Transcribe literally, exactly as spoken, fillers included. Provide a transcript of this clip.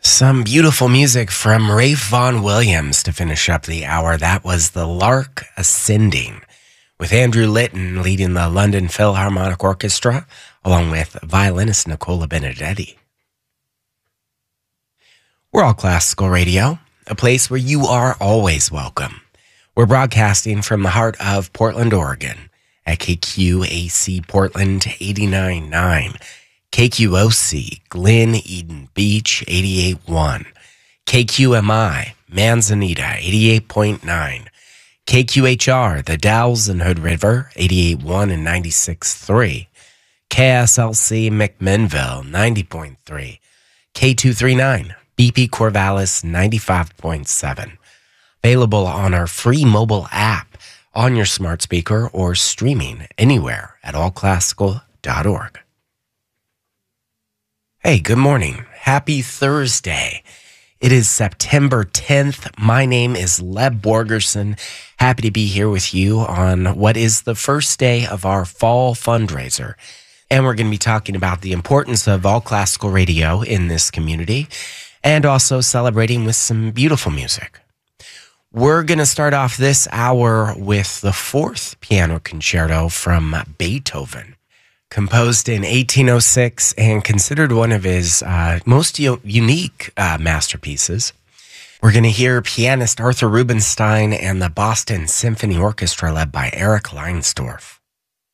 Some beautiful music from Ralph Vaughan Williams to finish up the hour. That was The Lark Ascending, with Andrew Litton leading the London Philharmonic Orchestra, along with violinist Nicola Benedetti. We're All Classical Radio, a place where you are always welcome. We're broadcasting from the heart of Portland, Oregon, at K Q A C Portland eighty-nine point nine. K Q O C, Glen Eden Beach, eighty-eight point one. K Q M I, Manzanita, eighty-eight point nine. K Q H R, The Dalles and Hood River, eighty-eight point one and ninety-six point three. K S L C, McMinnville, ninety point three. K two thirty-nine, B P Corvallis, ninety-five point seven. Available on our free mobile app, on your smart speaker, or streaming anywhere at all classical dot org. Hey, good morning. Happy Thursday. It is September tenth. My name is Leb Borgerson. Happy to be here with you on what is the first day of our fall fundraiser. And we're going to be talking about the importance of all classical radio in this community and also celebrating with some beautiful music. We're going to start off this hour with the fourth piano concerto from Beethoven. Composed in eighteen oh six and considered one of his uh, most u- unique uh, masterpieces. We're going to hear pianist Arthur Rubinstein and the Boston Symphony Orchestra led by Eric Leinsdorf.